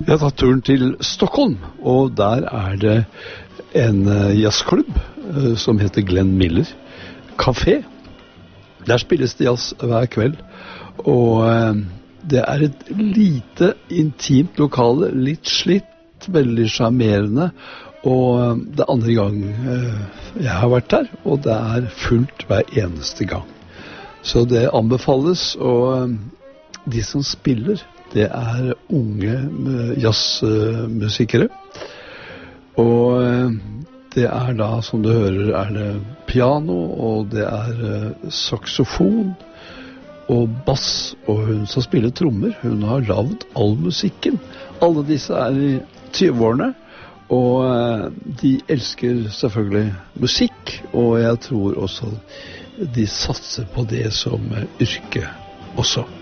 Jeg har tatt turen til Stockholm, og der er det en jazzklubb som heter Glenn Miller Café. Der spilles det jazz hver kveld, og det er et lite, intimt lokale, litt slitt, veldig charmerende, og det er andre gang jeg har vært der, og det er fullt hver eneste gang. Så det anbefales, og de som spiller, det er unge jazzmusikere, og det er da, som du hører, er det piano, og det er saxofon, og bass, og hun som spiller trommer, hun har lavet all musikken. Alle disse er i 20-årene, og de elsker selvfølgelig musikk, og jeg tror også de satser på det som yrke også.